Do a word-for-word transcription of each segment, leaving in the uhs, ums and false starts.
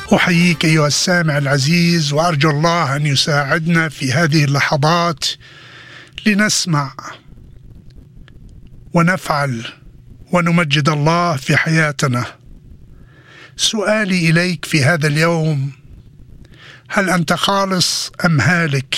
أحييك أيها السامع العزيز، وأرجو الله أن يساعدنا في هذه اللحظات لنسمع ونفعل ونمجد الله في حياتنا. سؤالي إليك في هذا اليوم: هل أنت خالص أم هالك؟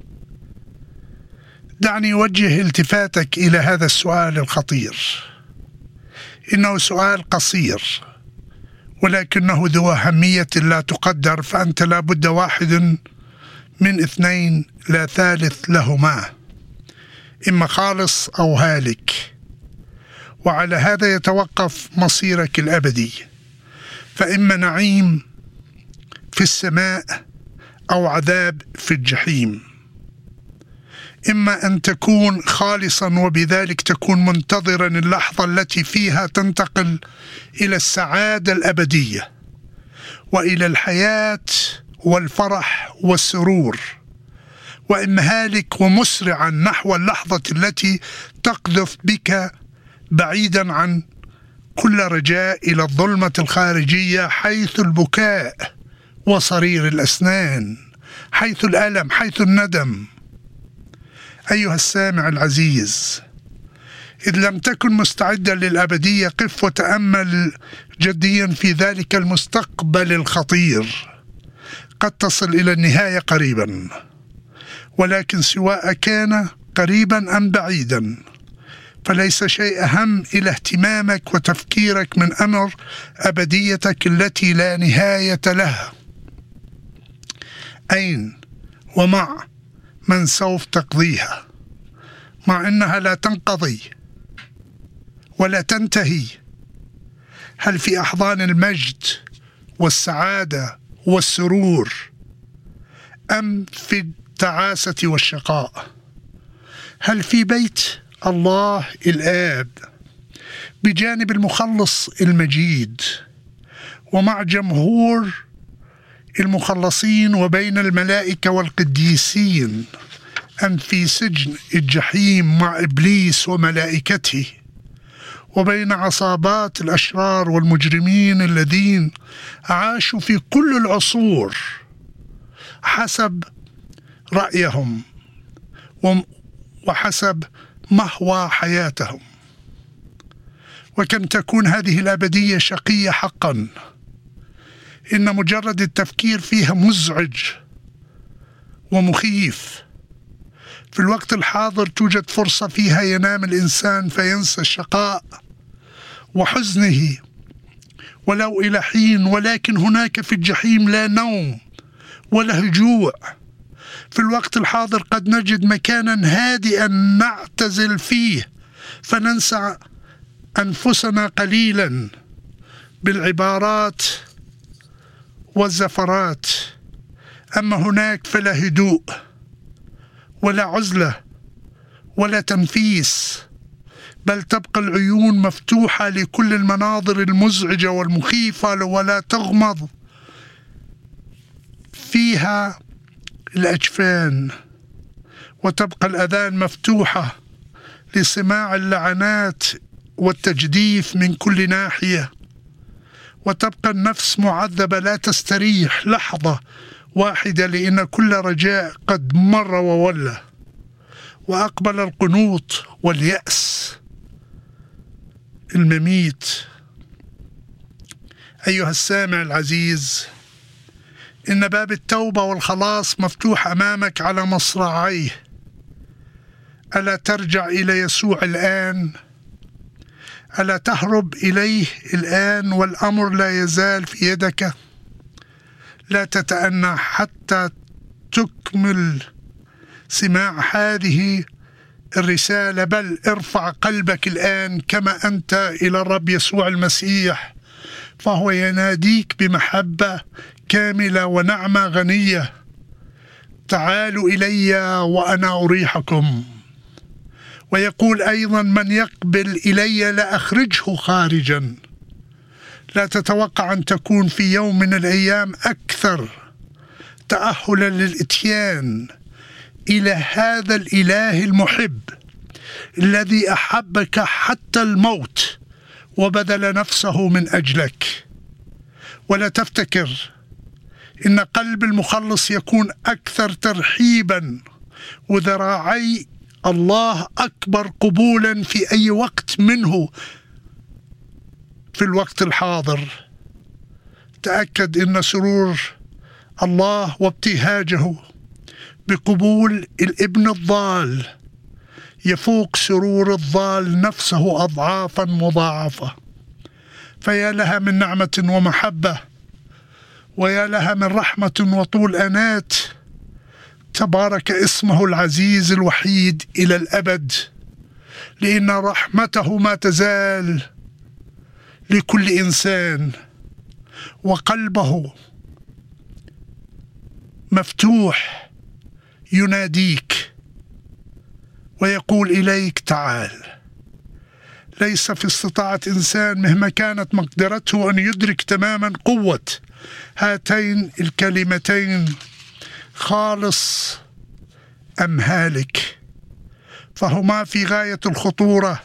دعني أوجه التفاتك إلى هذا السؤال الخطير. إنه سؤال قصير ولكنه ذو أهمية لا تقدر، فأنت لا بد واحد من اثنين لا ثالث لهما، إما خالص أو هالك، وعلى هذا يتوقف مصيرك الأبدي، فإما نعيم في السماء أو عذاب في الجحيم. إما أن تكون خالصا وبذلك تكون منتظرا اللحظة التي فيها تنتقل إلى السعادة الأبدية وإلى الحياة والفرح والسرور، وإما هالك ومسرعا نحو اللحظة التي تقذف بك بعيدا عن كل رجاء إلى الظلمة الخارجية، حيث البكاء وصرير الأسنان، حيث الألم، حيث الندم. أيها السامع العزيز، إذ لم تكن مستعدا للأبدية، قف وتأمل جديا في ذلك المستقبل الخطير. قد تصل إلى النهاية قريبا، ولكن سواء كان قريبا أم بعيدا فليس شيء أهم إلى اهتمامك وتفكيرك من أمر أبديتك التي لا نهاية لها. أين ومع من سوف تقضيها، مع أنها لا تنقضي ولا تنتهي؟ هل في أحضان المجد والسعادة والسرور، أم في التعاسة والشقاء؟ هل في بيت الله الآب بجانب المخلص المجيد ومع جمهور المخلصين وبين الملائكة والقديسين، أم في سجن الجحيم مع إبليس وملائكته وبين عصابات الأشرار والمجرمين الذين عاشوا في كل العصور حسب رأيهم وحسب محور حياتهم؟ وكم تكون هذه الأبدية شقية حقا، إن مجرد التفكير فيها مزعج ومخيف. في الوقت الحاضر توجد فرصة فيها ينام الإنسان فينسى الشقاء وحزنه ولو إلى حين، ولكن هناك في الجحيم لا نوم ولا هجوع. في الوقت الحاضر قد نجد مكانا هادئا نعتزل فيه فننسى أنفسنا قليلا بالعبارات والزفرات، أما هناك فلا هدوء ولا عزلة ولا تنفيس، بل تبقى العيون مفتوحة لكل المناظر المزعجة والمخيفة ولا تغمض فيها الأجفان، وتبقى الأذان مفتوحة لسماع اللعنات والتجديف من كل ناحية، وتبقى النفس معذبة لا تستريح لحظة واحدة، لأن كل رجاء قد مر وولى، وأقبل القنوط واليأس المميت. أيها السامع العزيز، إن باب التوبة والخلاص مفتوح أمامك على مصراعيه. ألا ترجع إلى يسوع الآن؟ ألا تهرب إليه الآن والأمر لا يزال في يدك؟ لا تتأنى حتى تكمل سماع هذه الرسالة، بل ارفع قلبك الآن كما أنت إلى الرب يسوع المسيح، فهو يناديك بمحبة كاملة ونعمة غنية: تعالوا إلي وأنا أريحكم. ويقول أيضا: من يقبل إلي لا أخرجه خارجا. لا تتوقع أن تكون في يوم من الأيام أكثر تأهلا للإتيان إلى هذا الإله المحب الذي أحبك حتى الموت وبذل نفسه من أجلك. ولا تفتكر إن قلب المخلص يكون أكثر ترحيبا، وذراعي الله أكبر قبولا في أي وقت منه في الوقت الحاضر. تأكد إن سرور الله وابتهاجه بقبول الابن الضال يفوق سرور الضال نفسه أضعافا مضاعفة. فيا لها من نعمة ومحبة، ويا لها من رحمة وطول أنات. تبارك اسمه العزيز الوحيد إلى الأبد، لأن رحمته ما تزال لكل إنسان، وقلبه مفتوح يناديك ويقول إليك تعال. ليس في استطاعة إنسان مهما كانت مقدرته أن يدرك تماما قوة هاتين الكلمتين خالص أم هالك، فهما في غاية الخطورة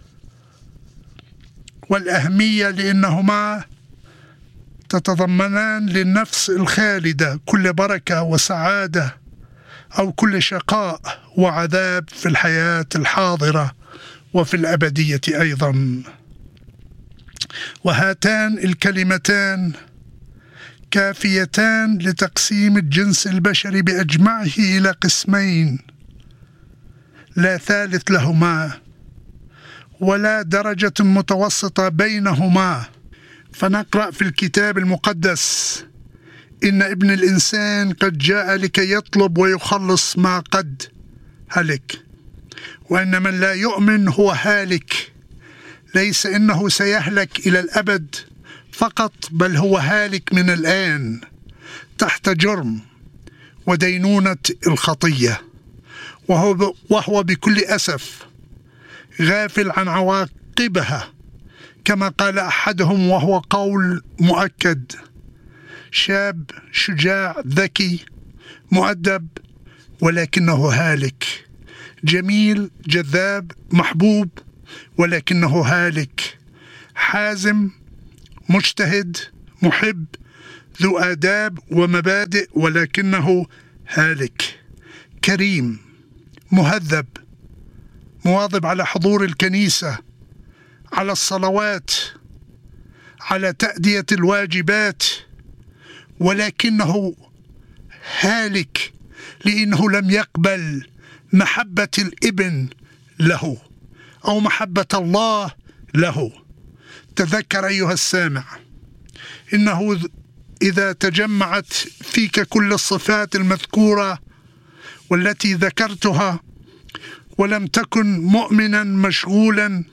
والأهمية، لأنهما تتضمنان للنفس الخالدة كل بركة وسعادة أو كل شقاء وعذاب في الحياة الحاضرة وفي الأبدية أيضا. وهاتان الكلمتان كافيتان لتقسيم الجنس البشري بأجمعه إلى قسمين لا ثالث لهما ولا درجة متوسطة بينهما. فنقرأ في الكتاب المقدس: إن ابن الإنسان قد جاء لكي يطلب ويخلص ما قد هلك، وإن من لا يؤمن هو هالك، ليس إنه سيهلك إلى الأبد فقط، بل هو هالك من الآن تحت جرم ودينونة الخطية، وهو, وهو بكل أسف غافل عن عواقبها، كما قال أحدهم وهو قول مؤكد: شاب شجاع ذكي مؤدب ولكنه هالك، جميل جذاب محبوب ولكنه هالك، حازم مجتهد محب ذو آداب ومبادئ ولكنه هالك، كريم مهذب مواظب على حضور الكنيسة، على الصلوات، على تأدية الواجبات، ولكنه هالك لأنه لم يقبل محبة الابن له أو محبة الله له. تذكر أيها السامع إنه إذا تجمعت فيك كل الصفات المذكورة والتي ذكرتها ولم تكن مؤمنا مشغولا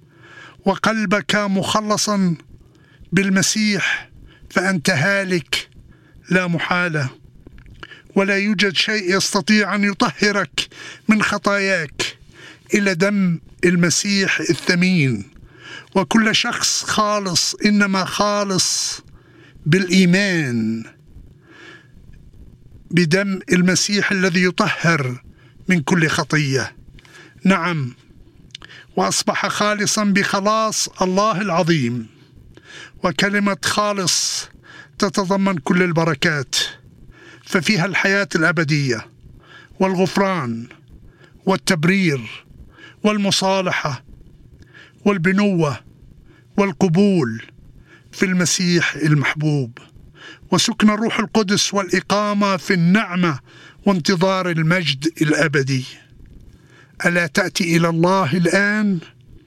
وقلبك مخلصا بالمسيح فأنت هالك لا محالة، ولا يوجد شيء يستطيع أن يطهرك من خطاياك إلى دم المسيح الثمين. وكل شخص خالص إنما خالص بالإيمان بدم المسيح الذي يطهر من كل خطية. نعم، وأصبح خالصا بخلاص الله العظيم. وكلمة خالص تتضمن كل البركات، ففيها الحياة الأبدية والغفران والتبرير والمصالحة والبنوة والقبول في المسيح المحبوب، وسكن الروح القدس والإقامة في النعمة وانتظار المجد الأبدي. ألا تأتي إلى الله الآن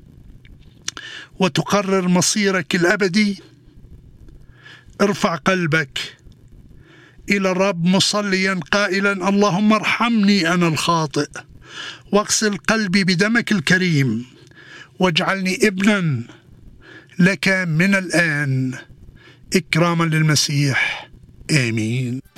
وتقرر مصيرك الأبدي؟ ارفع قلبك إلى الرب مصليا قائلا: اللهم ارحمني أنا الخاطئ، واغسل قلبي بدمك الكريم، واجعلني ابنا لك من الآن، إكراما للمسيح. آمين.